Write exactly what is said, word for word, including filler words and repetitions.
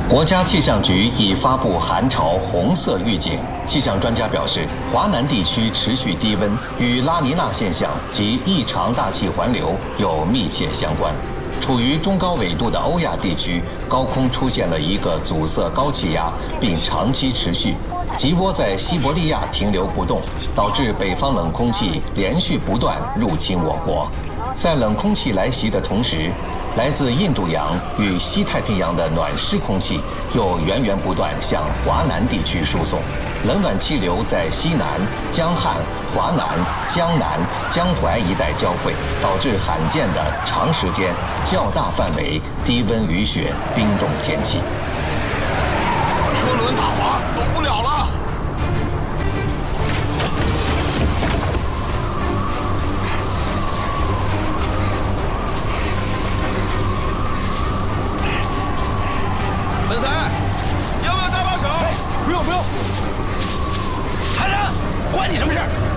国家气象局已发布寒潮红色预警。气象专家表示，华南地区持续低温与拉尼娜现象及异常大气环流有密切相关。处于中高纬度的欧亚地区，高空出现了一个阻塞高气压，并长期持续。极涡在西伯利亚停留不动，导致北方冷空气连续不断入侵我国。在冷空气来袭的同时，来自印度洋与西太平洋的暖湿空气又源源不断向华南地区输送，冷暖气流在西南、江汉、华南、江南、江淮一带交汇，导致罕见的长时间、较大范围低温雨雪冰冻天气。 车轮打滑，走不了了。 文森，要不要搭把手？ 不用不用。 查查，关你什么事？